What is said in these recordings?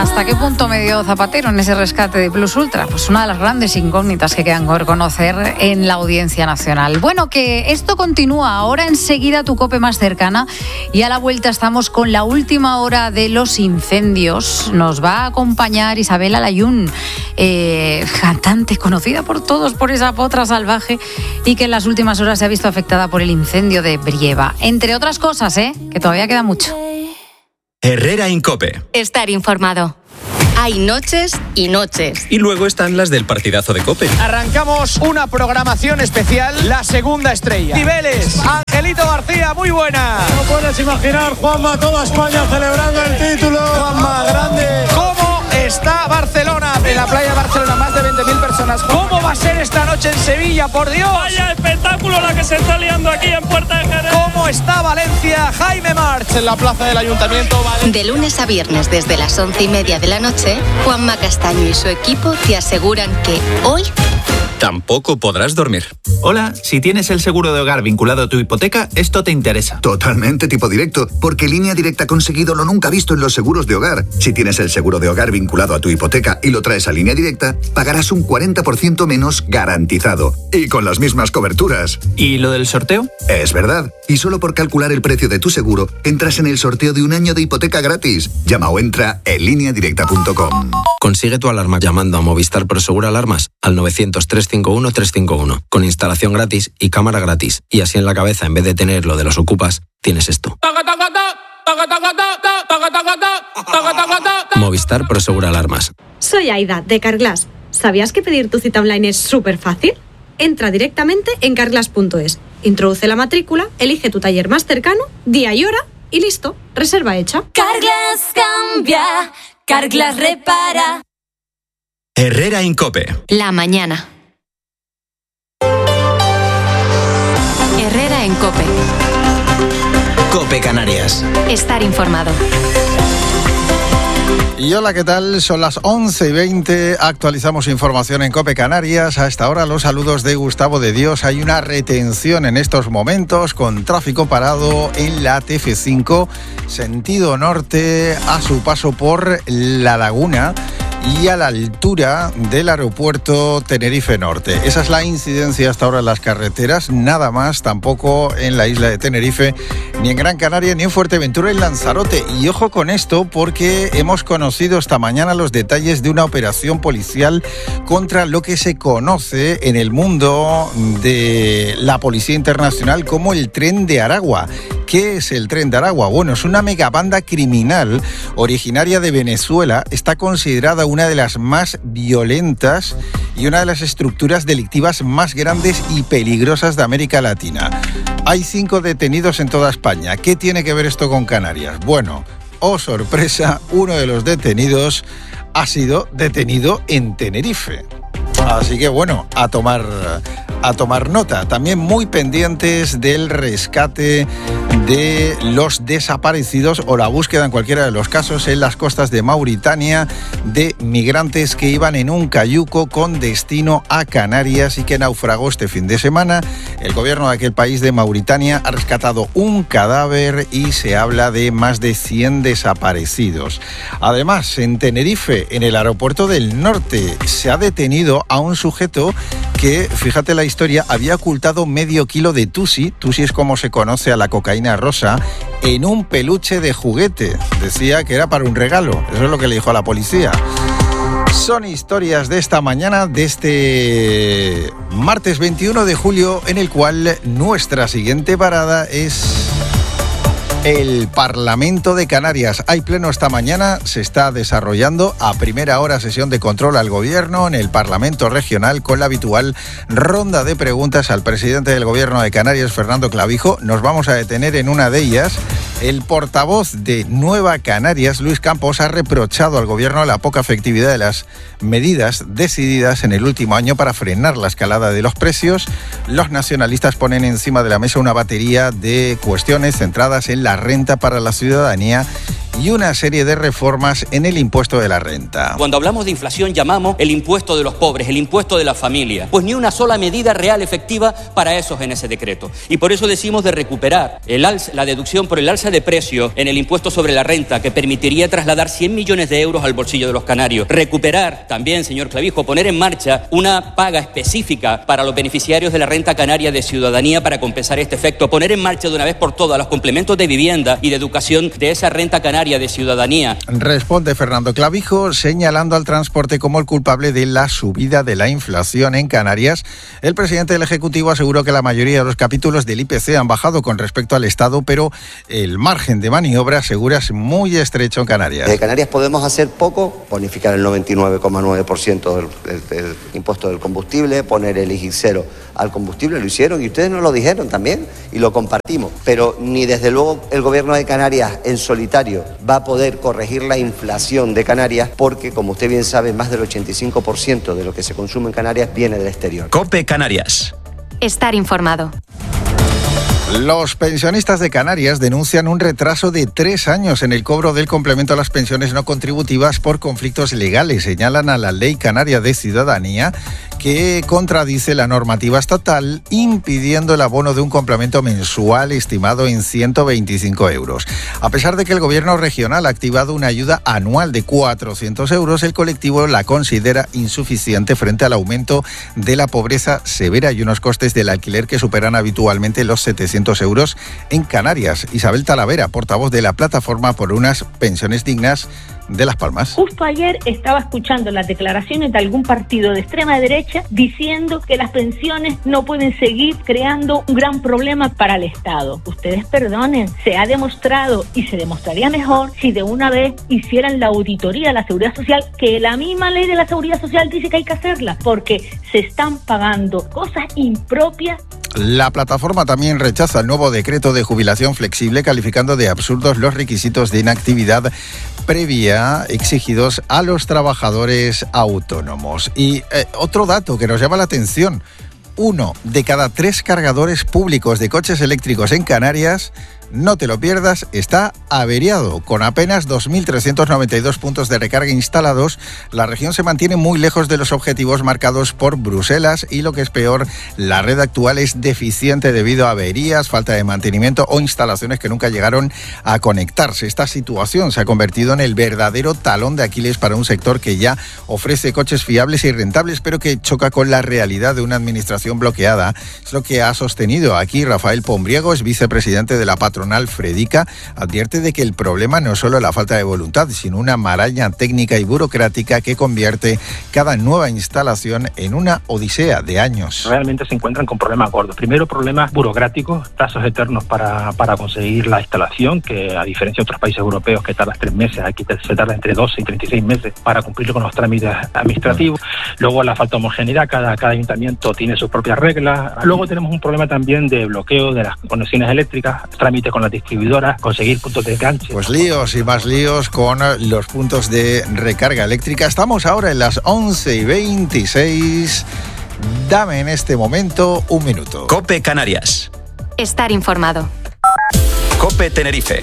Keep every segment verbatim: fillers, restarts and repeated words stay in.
¿Hasta qué punto me dio Zapatero en ese rescate de Plus Ultra? Pues una de las grandes incógnitas que quedan por conocer en la Audiencia Nacional. Bueno, que esto continúa. Ahora enseguida tu COPE más cercana y a la vuelta estamos con la última hora de los incendios. Nos va a acompañar Isabel Alayún, eh, cantante conocida por todos por esa potra salvaje y que en las últimas horas se ha visto afectada por el incendio de Brieva. Entre otras cosas, ¿eh? Que todavía queda mucho. Herrera en COPE. Estar informado. Hay noches y noches. Y luego están las del partidazo de COPE. Arrancamos una programación especial, la segunda estrella. Cibeles, Angelito García, muy buena. No puedes imaginar, Juanma, toda España celebrando el título. Juanma, grande. ¿Cómo está Barcelona? En la playa de Barcelona, más de veinte mil personas. ¿Cómo va a ser esta noche en Sevilla, por Dios? Vaya espectáculo la que se está liando aquí en Puerta de Jerez. ¿Cómo está Valencia? Jaime March en la plaza del Ayuntamiento. Valencia. De lunes a viernes desde las once y media de la noche, Juanma Castaño y su equipo te aseguran que hoy tampoco podrás dormir. Hola, si tienes el seguro de hogar vinculado a tu hipoteca, esto te interesa. Totalmente tipo directo, porque Línea Directa ha conseguido lo nunca visto en los seguros de hogar. Si tienes el seguro de hogar vinculado a tu hipoteca y lo traes a Línea Directa, pagarás un cuarenta por ciento menos garantizado. Y con las mismas coberturas. ¿Y lo del sorteo? Es verdad. Y solo por calcular el precio de tu seguro, entras en el sorteo de un año de hipoteca gratis. Llama o entra en línea directa punto com. Consigue tu alarma llamando a Movistar Prosegura Alarmas al novecientos, trescientos cincuenta y uno, trescientos cincuenta y uno. Con instalación gratis y cámara gratis. Y así en la cabeza, en vez de tener lo de los ocupas, tienes esto. Movistar Prosegura Alarmas. Soy Aida, de Carglass. ¿Sabías que pedir tu cita online es súper fácil? Entra directamente en carglass punto es. Introduce la matrícula, elige tu taller más cercano, día y hora y listo, reserva hecha. Carglass cambia, Carglass repara. Herrera en COPE. La mañana. Herrera en COPE. COPE Canarias. Estar informado. Y hola, ¿qué tal? Son las once y veinte, actualizamos información en COPE Canarias. A esta hora los saludos de Gustavo de Dios. Hay una retención en estos momentos con tráfico parado en la T F cinco, sentido norte, a su paso por La Laguna y a la altura del aeropuerto Tenerife Norte. Esa es la incidencia hasta ahora en las carreteras, nada más, tampoco en la isla de Tenerife, ni en Gran Canaria, ni en Fuerteventura y Lanzarote. Y ojo con esto, porque hemos conocido esta mañana los detalles de una operación policial contra lo que se conoce en el mundo de la Policía Internacional como el Tren de Aragua. ¿Qué es el Tren de Aragua? Bueno, es una megabanda criminal originaria de Venezuela. Está considerada una de las más violentas y una de las estructuras delictivas más grandes y peligrosas de América Latina. Hay cinco detenidos en toda España. ¿Qué tiene que ver esto con Canarias? Bueno, oh sorpresa, uno de los detenidos ha sido detenido en Tenerife. Así que bueno, a tomar, a tomar nota. También muy pendientes del rescate de los desaparecidos o la búsqueda en cualquiera de los casos en las costas de Mauritania de migrantes que iban en un cayuco con destino a Canarias y que naufragó este fin de semana. El gobierno de aquel país de Mauritania ha rescatado un cadáver y se habla de más de cien desaparecidos. Además, en Tenerife, en el aeropuerto del norte, se ha detenido a un sujeto que, fíjate la historia, había ocultado medio kilo de tusi, tusi es como se conoce a la cocaína rosa, en un peluche de juguete. Decía que era para un regalo, eso es lo que le dijo a la policía. Son historias de esta mañana, de este martes veintiuno de julio, en el cual nuestra siguiente parada es el Parlamento de Canarias. Hay pleno esta mañana, se está desarrollando a primera hora sesión de control al gobierno en el Parlamento Regional con la habitual ronda de preguntas al presidente del gobierno de Canarias, Fernando Clavijo. Nos vamos a detener en una de ellas. El portavoz de Nueva Canarias, Luis Campos, ha reprochado al gobierno la poca efectividad de las medidas decididas en el último año para frenar la escalada de los precios. Los nacionalistas ponen encima de la mesa una batería de cuestiones centradas en la renta para la ciudadanía y una serie de reformas en el impuesto de la renta. Cuando hablamos de inflación llamamos el impuesto de los pobres, el impuesto de la familia. Pues ni una sola medida real efectiva para esos en ese decreto. Y por eso decimos de recuperar el alza, la deducción por el alza de precio en el impuesto sobre la renta, que permitiría trasladar cien millones de euros al bolsillo de los canarios. Recuperar también, señor Clavijo, poner en marcha una paga específica para los beneficiarios de la renta canaria de ciudadanía para compensar este efecto. Poner en marcha de una vez por todas los complementos de vivienda y de educación de esa renta canaria de ciudadanía. Responde Fernando Clavijo, señalando al transporte como el culpable de la subida de la inflación en Canarias. El presidente del Ejecutivo aseguró que la mayoría de los capítulos del I P C han bajado con respecto al Estado, pero el margen de maniobra, asegura, es muy estrecho en Canarias. De Canarias podemos hacer poco, bonificar el noventa y nueve coma nueve por ciento del, del, del impuesto del combustible, poner el I G I cero al combustible, lo hicieron y ustedes nos lo dijeron también y lo compartimos, pero ni desde luego el gobierno de Canarias en solitario va a poder corregir la inflación de Canarias porque, como usted bien sabe, más del ochenta y cinco por ciento de lo que se consume en Canarias viene del exterior. COPE Canarias. Estar informado. Los pensionistas de Canarias denuncian un retraso de tres años en el cobro del complemento a las pensiones no contributivas por conflictos legales. Señalan a la Ley Canaria de Ciudadanía que contradice la normativa estatal, impidiendo el abono de un complemento mensual estimado en ciento veinticinco euros. A pesar de que el gobierno regional ha activado una ayuda anual de cuatrocientos euros, el colectivo la considera insuficiente frente al aumento de la pobreza severa y unos costes del alquiler que superan habitualmente los setecientos euros en Canarias. Isabel Talavera, portavoz de la Plataforma por unas Pensiones Dignas de Las Palmas. Justo ayer estaba escuchando las declaraciones de algún partido de extrema derecha diciendo que las pensiones no pueden seguir creando un gran problema para el Estado. Ustedes perdonen, se ha demostrado y se demostraría mejor si de una vez hicieran la auditoría de la Seguridad Social, que la misma ley de la Seguridad Social dice que hay que hacerla, porque se están pagando cosas impropias. La plataforma también rechaza el nuevo decreto de jubilación flexible, calificando de absurdos los requisitos de inactividad previa exigidos a los trabajadores autónomos. Y eh, otro dato que nos llama la atención: uno de cada tres cargadores públicos de coches eléctricos en Canarias, no te lo pierdas, está averiado. Con apenas dos mil trescientos noventa y dos puntos de recarga instalados, la región se mantiene muy lejos de los objetivos marcados por Bruselas y, lo que es peor, la red actual es deficiente debido a averías, falta de mantenimiento o instalaciones que nunca llegaron a conectarse. Esta situación se ha convertido en el verdadero talón de Aquiles para un sector que ya ofrece coches fiables y rentables, pero que choca con la realidad de una administración bloqueada. Es lo que ha sostenido aquí Rafael Pombriego, es vicepresidente de la patronal Fredica. Advierte de que el problema no es solo la falta de voluntad, sino una maraña técnica y burocrática que convierte cada nueva instalación en una odisea de años. Realmente se encuentran con problemas gordos. Primero, problemas burocráticos, plazos eternos para, para conseguir la instalación, que a diferencia de otros países europeos que tardan tres meses, aquí se tarda entre doce y treinta y seis meses para cumplir con los trámites administrativos. Luego, la falta de homogeneidad, cada, cada ayuntamiento tiene sus propias reglas. Luego tenemos un problema también de bloqueo de las conexiones eléctricas, trámites con las distribuidoras, conseguir puntos de enganche. Pues líos y más líos con los puntos de recarga eléctrica. Estamos ahora en las once y veintiséis. Dame en este momento un minuto. COPE Canarias. Estar informado. COPE Tenerife.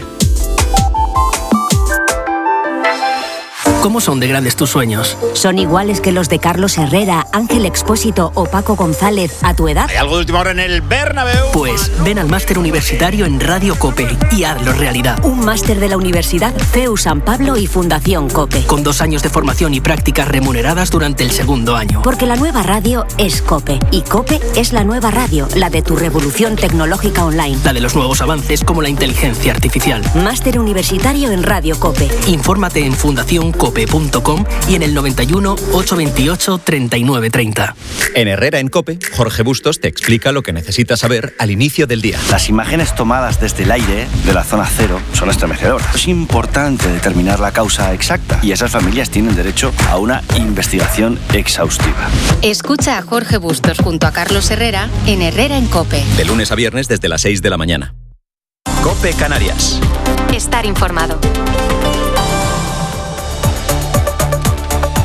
¿Cómo son de grandes tus sueños? ¿Son iguales que los de Carlos Herrera, Ángel Expósito o Paco González a tu edad? ¿Hay algo de última hora en el Bernabéu? Pues ven al máster universitario en Radio COPE y hazlo realidad. Un máster de la Universidad C E U San Pablo y Fundación COPE. Con dos años de formación y prácticas remuneradas durante el segundo año. Porque la nueva radio es COPE. Y COPE es la nueva radio, la de tu revolución tecnológica online. La de los nuevos avances como la inteligencia artificial. Máster universitario en Radio COPE. Infórmate en fundación cope punto com y en el noventa y uno, ochocientos veintiocho, treinta y nueve treinta. En Herrera en COPE, Jorge Bustos te explica lo que necesitas saber al inicio del día. Las imágenes tomadas desde el aire de la zona cero son estremecedoras. Es importante determinar la causa exacta y esas familias tienen derecho a una investigación exhaustiva. Escucha a Jorge Bustos junto a Carlos Herrera en Herrera en COPE. De lunes a viernes desde las seis de la mañana. COPE Canarias. Estar informado.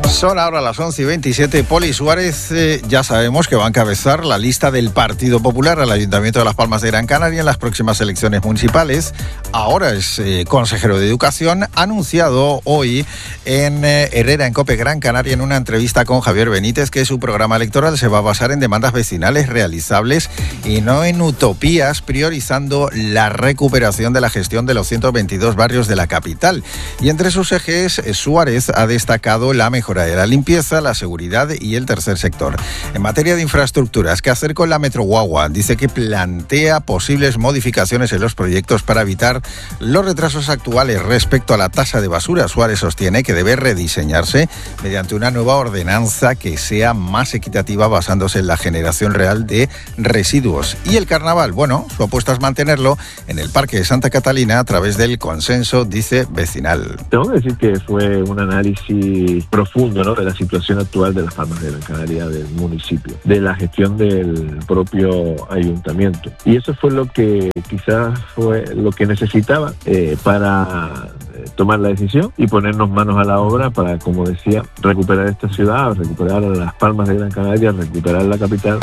Son ahora las once y veintisiete. Poli Suárez, eh, ya sabemos que va a encabezar la lista del Partido Popular al Ayuntamiento de Las Palmas de Gran Canaria en las próximas elecciones municipales. Ahora es eh, consejero de Educación. Ha anunciado hoy en eh, Herrera en COPE Gran Canaria, en una entrevista con Javier Benítez, que su programa electoral se va a basar en demandas vecinales realizables y no en utopías, priorizando la recuperación de la gestión de los ciento veintidós barrios de la capital. Y entre sus ejes, eh, Suárez ha destacado la mejora de la limpieza, la seguridad y el tercer sector. En materia de infraestructuras, ¿qué hacer con la Metro Guagua? Dice que plantea posibles modificaciones en los proyectos para evitar los retrasos actuales respecto a la tasa de basura. Suárez sostiene que debe rediseñarse mediante una nueva ordenanza que sea más equitativa, basándose en la generación real de residuos. Y el carnaval, bueno, su apuesta es mantenerlo en el Parque de Santa Catalina a través del consenso, dice, vecinal. Tengo que decir que fue un análisis profundo, ¿no?, de la situación actual de Las Palmas de Gran Canaria, del municipio, de la gestión del propio ayuntamiento. Y eso fue lo que quizás fue lo que necesitaba eh, para tomar la decisión y ponernos manos a la obra para, como decía, recuperar esta ciudad, recuperar Las Palmas de Gran Canaria, recuperar la capital.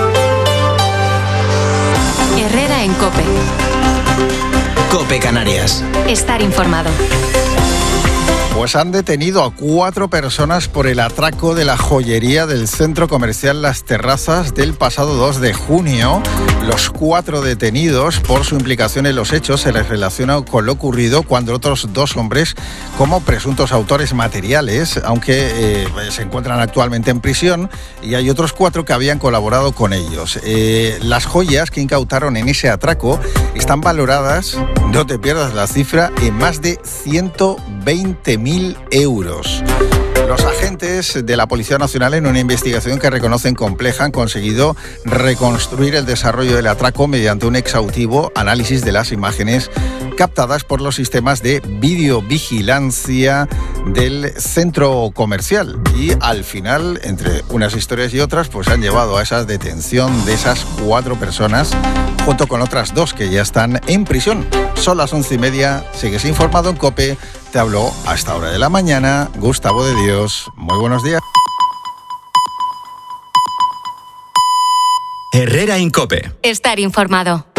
Herrera en COPE. COPE Canarias. Estar informado. Pues han detenido a cuatro personas por el atraco de la joyería del centro comercial Las Terrazas del pasado dos de junio. Los cuatro detenidos, por su implicación en los hechos, se les relaciona con lo ocurrido cuando otros dos hombres, como presuntos autores materiales, aunque eh, se encuentran actualmente en prisión, y hay otros cuatro que habían colaborado con ellos. Eh, las joyas que incautaron en ese atraco están valoradas, no te pierdas la cifra, en más de ciento veinte mil euros. Los agentes de la Policía Nacional, en una investigación que reconocen compleja, han conseguido reconstruir el desarrollo del atraco mediante un exhaustivo análisis de las imágenes captadas por los sistemas de videovigilancia del centro comercial. Y al final, entre unas historias y otras, pues han llevado a esa detención de esas cuatro personas, junto con otras dos que ya están en prisión. Son las once y media, sigues informado en COPE. Te habló a esta hora de la mañana Gustavo de Dios. Muy buenos días. Herrera en COPE. Estar informado.